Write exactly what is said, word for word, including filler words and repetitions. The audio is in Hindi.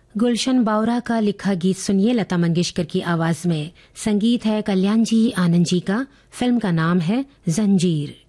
गुलशन बावरा का लिखा गीत सुनिए लता मंगेशकर की आवाज में। संगीत है कल्याण जी आनंद जी का। फिल्म का नाम है जंजीर।